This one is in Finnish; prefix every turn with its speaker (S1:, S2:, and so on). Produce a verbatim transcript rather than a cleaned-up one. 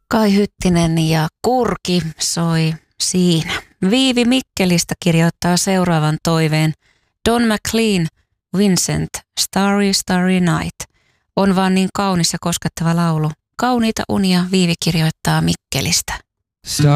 S1: Kai Hyttinen ja Kurki soi siinä. Viivi Mikkelistä kirjoittaa seuraavan toiveen. Don McLean, Vincent, Starry Starry Night. On vaan niin kaunis ja koskettava laulu. Kauniita unia Viivi kirjoittaa Mikkelistä.
S2: Star